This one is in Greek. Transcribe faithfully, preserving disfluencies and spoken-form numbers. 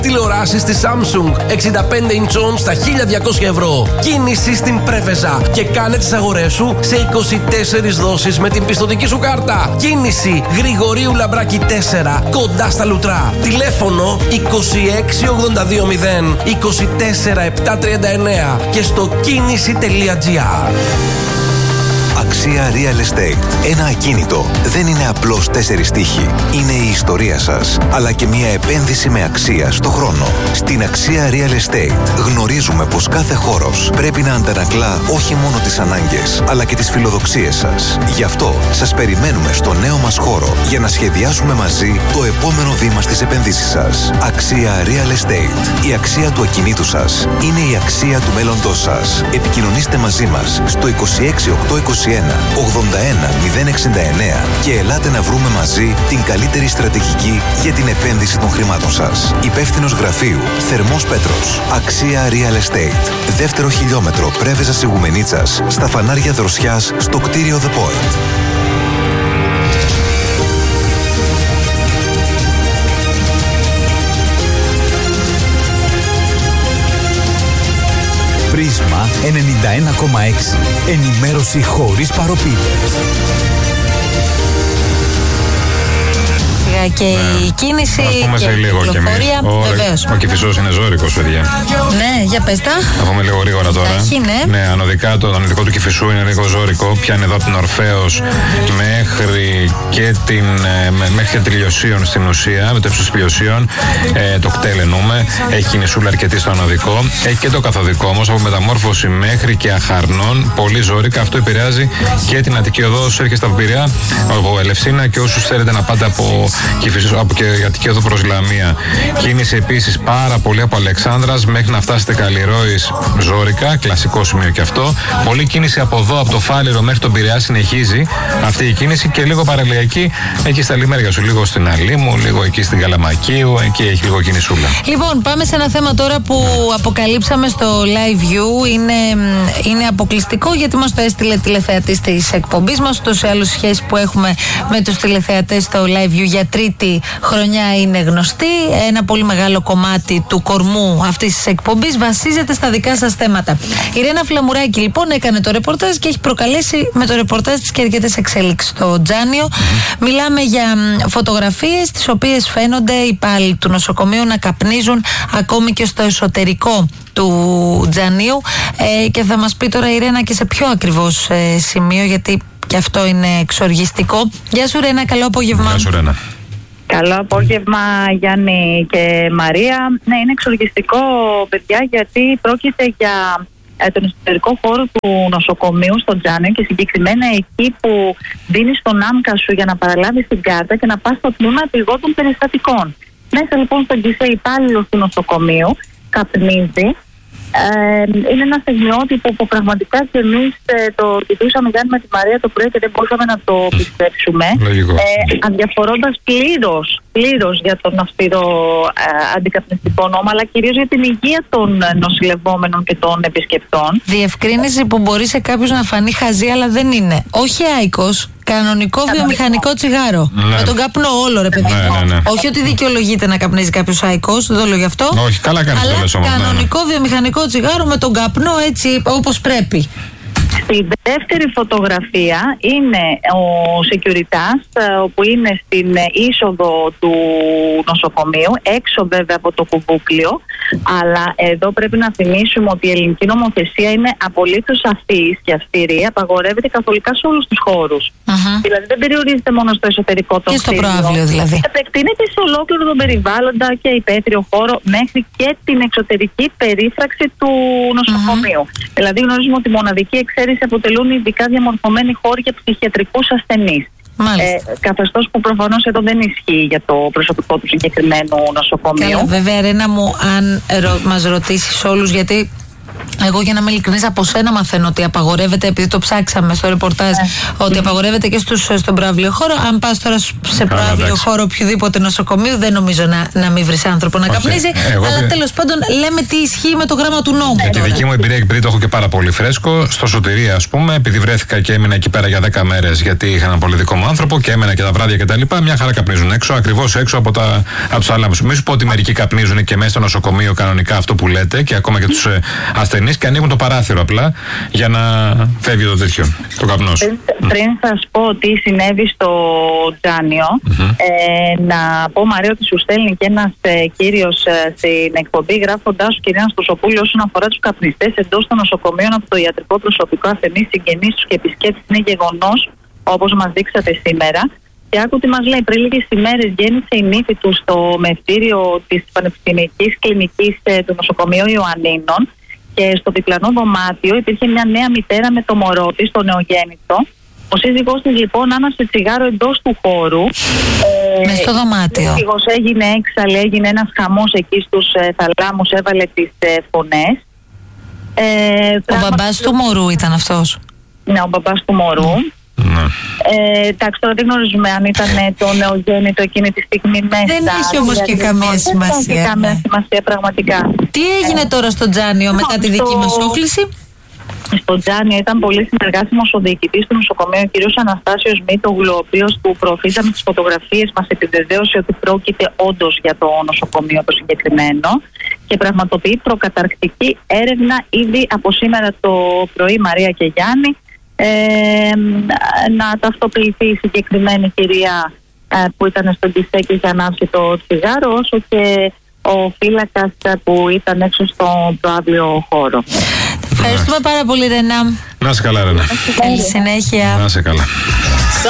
Τηλεοράσεις της Samsung εξήντα πέντε ιντσών στα χίλια διακόσια ευρώ. Κίνηση στην Πρέβεζα και κάνε τις αγορές σου σε είκοσι τέσσερις δόσεις με την πιστωτική σου κάρτα. Κίνηση Γρηγορίου Λαμπράκη τέσσερα, κοντά στα Λουτρά. Τηλέφωνο είκοσι έξι ογδόντα δύο μηδέν είκοσι τέσσερα επτακόσια τριάντα εννέα και στο κίνηση τελεία τζι άρ. Αξία Real Estate. Ένα ακίνητο δεν είναι απλώς τέσσερις τείχη. Είναι η ιστορία σας, αλλά και μια επένδυση με αξία στο χρόνο. Στην Αξία Real Estate γνωρίζουμε πως κάθε χώρος πρέπει να αντανακλά όχι μόνο τις ανάγκες, αλλά και τις φιλοδοξίες σας. Γι' αυτό σας περιμένουμε στο νέο μας χώρο για να σχεδιάσουμε μαζί το επόμενο βήμα στις επενδύσεις σας. Αξία Real Estate. Η αξία του ακινήτου σας είναι η αξία του μέλλοντός σας. Επικοινωνήστε μαζί μας στο είκοσι έξι οκτακόσια είκοσι ένα ογδόντα ένα μηδέν εξήντα εννέα και ελάτε να βρούμε μαζί την καλύτερη στρατηγική για την επένδυση των χρημάτων σας. Υπεύθυνος γραφείου Θερμός Πέτρος. Αξία Real Estate. Δεύτερο χιλιόμετρο Πρέβεζας Ιγουμενίτσας, στα φανάρια Δροσιάς, στο κτίριο The Point. Πρίσμα ενενήντα ένα κόμμα έξι. Ενημέρωση χωρίς παροπίδες. Και η κίνηση ας πούμε και σε η λίγο κυκλοφορία, βεβαίως. Ο Κηφισός είναι ζώρικος, παιδιά. Ναι, για πες τα. Θα πούμε λίγο γρήγορα τώρα. Έχει, ναι. Ναι, ανωδικά το ανωδικό του Κηφισού είναι λίγο ζώρικο. Πιάνει εδώ από την Ορφέως μέχρι και την μέχρι και Τηλιοσίων στην ουσία, με το ύψος Τηλιοσίων. Ε, το κτέλ εννοούμε. Έχει κινησούλα αρκετή στο ανωδικό. Έχει και το καθοδικό όμως από Μεταμόρφωση μέχρι και Αχαρνών. Πολύ ζώρικα. Αυτό επηρεάζει και την Αττική Οδό. Όσους έρχεστε από Πειραιά, από Ελευσίνα και όσους θέλετε να πάτε από Κηφισό, από και Αττική Οδό προς Λαμία. Κίνηση επίσης πάρα πολύ από Αλεξάνδρας μέχρι να φτάσετε Καλλιρόης ζώρικα, κλασικό σημείο και αυτό. Πολλή κίνηση από εδώ, από το Φάληρο μέχρι τον Πειραιά συνεχίζει αυτή η κίνηση και λίγο παραλιακή εκεί στα λιμέρια σου, λίγο στην Αλήμου, λίγο εκεί στην Καλαμακίου, εκεί έχει λίγο κινησούλα. Λοιπόν, πάμε σε ένα θέμα τώρα που αποκαλύψαμε στο Live View. Είναι, είναι αποκλειστικό γιατί μας το έστειλε τηλεθεατής της εκπομπής μας. Ούτως ή άλλως οι σχέσεις που έχουμε με τους τηλεθεατές στο Live View για τρίτη χρονιά είναι γνωστή. Ένα πολύ μεγάλο κομμάτι του κορμού αυτής της εκπομπής βασίζεται στα δικά σας θέματα. Η Ρένα Φλαμουράκη λοιπόν έκανε το ρεπορτάζ και έχει προκαλέσει με το ρεπορτάζ της και αρκετές εξέλιξεις στο Τζάνιο. Mm. Μιλάμε για φωτογραφίες τις οποίες φαίνονται οι υπάλληλοι του νοσοκομείου να καπνίζουν ακόμη και στο εσωτερικό του Τζανίου, ε, και θα μας πει τώρα η Ρένα και σε ποιο ακριβώς ε, σημείο, γιατί και αυτό είναι εξοργιστικό. Γεια σου Ρένα, καλό απόγευμα. Γεια σου Ρένα. Καλό απόγευμα Γιάννη και Μαρία. Ναι, είναι εξοργιστικό παιδιά, γιατί πρόκειται για ε, τον εσωτερικό χώρο του νοσοκομείου στο Τζάνιο και συγκεκριμένα εκεί που δίνεις τον άμκα σου για να παραλάβεις την κάρτα και να πας στο τμήμα επιγόντων περιστατικών. Μέσα λοιπόν στον γκισέ υπάλληλος του νοσοκομείου καπνίζει. Ε, είναι ένα στιγμιότυπο που πραγματικά και εμείς ε, το κοιτούσαμε Γιάννη με τη Μαρία το πρωί και δεν μπορούσαμε να το πιστέψουμε. Ε, αδιαφορώντας πλήρως, πλήρως για τον αυστηρό ε, αντικαπνιστικό νόμο, αλλά κυρίως για την υγεία των νοσηλευόμενων και των επισκεπτών. Διευκρίνηση που μπορεί σε κάποιους να φανεί χαζή, αλλά δεν είναι. Όχι άϊκος. Κανονικό βιομηχανικό τσιγάρο. Ναι. Με τον καπνό όλο, ρε παιδί. Ναι, ναι, ναι. Όχι ότι δικαιολογείται να καπνίζει κάποιος άϊκος, δεν το λέω γι' αυτό. Όχι, καλά κάνεις το λες όμως. Κανονικό ναι, ναι. βιομηχανικό τσιγάρο με τον καπνό έτσι όπως πρέπει. Στη δεύτερη φωτογραφία είναι ο Securitas, όπου είναι στην είσοδο του νοσοκομείου, έξω βέβαια από το κουβούκλιο, αλλά εδώ πρέπει να θυμίσουμε ότι η ελληνική νομοθεσία είναι απολύτως σαφής και αυστηρή, απαγορεύεται καθολικά σε όλους τους χώρους. Uh-huh. Δηλαδή δεν περιορίζεται μόνο στο εσωτερικό των κτίριων. Και στο προαύλιο δηλαδή. Επεκτείνεται σε ολόκληρο τον περιβάλλοντα και υπαίθριο χώρο μέχρι και την εξωτερική περίφραξη του νοσοκομείου. Uh-huh. Δηλαδή γνωρίζουμε ότι η μοναδική εξαίρεση αποτελούν ειδικά διαμορφωμένοι χώροι για ψυχιατρικούς ασθενείς. Ε, καθεστώς που προφανώς εδώ δεν ισχύει για το προσωπικό του συγκεκριμένου νοσοκομείου. Καλά, βέβαια Ρένα μου, αν ρω, μας ρωτήσεις όλους, γιατί Εγώ, για να είμαι ειλικρινής, από σένα μαθαίνω ότι απαγορεύεται, επειδή το ψάξαμε στο ρεπορτάζ, yeah. ότι απαγορεύεται και στους, στον προαύλιο χώρο. Αν πας τώρα σε προαύλιο χώρο οποιοδήποτε νοσοκομείου, δεν νομίζω να, να μην βρεις άνθρωπο να okay. καπνίζει. Εγώ... Αλλά τέλος πάντων, λέμε τι ισχύει με το γράμμα του νόμου. Για τη δική μου εμπειρία, επειδή το έχω και πάρα πολύ φρέσκο, στο Σωτηρία, ας πούμε, επειδή βρέθηκα και έμεινα εκεί πέρα για δέκα μέρες, γιατί είχα έναν πολύ δικό μου άνθρωπο και έμεινα και τα βράδια κτλ. Μια χαρά καπνίζουν έξω, ακριβώς έξω από, τα, από τους αλάμους. Μην σου πω ότι μερικοί καπνίζουν και μέσα στο νοσοκομείο κανονικά, αυτό που λέτε, και ακόμα και τους ε, ασθενείς, και ανοίγουν το παράθυρο απλά για να φεύγει το τέτοιο, το καπνός. Πριν, πριν σας πω τι συνέβη στο Τζάνιο, mm-hmm. ε, να πω, Μαρία, ότι σου στέλνει και ένας ε, κύριος ε, στην εκπομπή, γράφοντάς σου, κυρία Αναστοσοπούλου, όσον αφορά τους καπνιστές εντός των νοσοκομείων από το ιατρικό προσωπικό, ασθενείς, συγγενείς τους και επισκέπτες, είναι γεγονός, όπως μας δείξατε σήμερα. Και άκου τι μας λέει: πριν λίγες ημέρες γέννησε η νύφη του στο μευτήριο της Πανεπιστημιακής Κλινικής ε, του Νοσοκομείου Ιωαννίνων. Και στο διπλανό δωμάτιο υπήρχε μια νέα μητέρα με το μωρό της, το νεογέννητο. Ο σύζυγός της λοιπόν άναψε τσιγάρο εντός του χώρου. Μες στο δωμάτιο. Ο σύζυγος έγινε έξαλλη, έγινε ένας χαμός εκεί στους ε, θαλάμους, έβαλε τις ε, φωνές. Ε, ο πράγμα... μπαμπάς του μωρού ήταν αυτός. Ναι, ο μπαμπάς του μωρού. Ναι. Ε, εντάξει, τώρα δεν γνωρίζουμε αν ήταν το νεογέννητο εκείνη τη στιγμή μέσα. Δεν έχει όμως και καμία σημασία. Δεν έχει καμία σημασία πραγματικά. Τι έγινε ε, τώρα στο Τζάνιο μετά τη δική μας όχληση? Στο Τζάνιο ήταν πολύ συνεργάσιμος ο διοικητής του νοσοκομείου, ο κ. Αναστάσιος Μήτογλου, ο οποίος που προωθήσαμε τις φωτογραφίες μας επιβεβαίωσε ότι πρόκειται όντως για το νοσοκομείο το συγκεκριμένο και πραγματοποιεί προκαταρκτική έρευνα ήδη από σήμερα το πρωί, Μαρία και Γιάννη. Ε, να ταυτοποιηθεί η συγκεκριμένη κυρία ε, που ήταν στον Κιστέ και είχε ανάψει το τσιγάρο, όσο και ο φύλακας που ήταν έξω στο προαύλιο χώρο. Ευχαριστούμε πάρα πολύ, Ρενά. Να είσαι καλά, Ρενά. Καλή συνέχεια. Να είσαι καλά.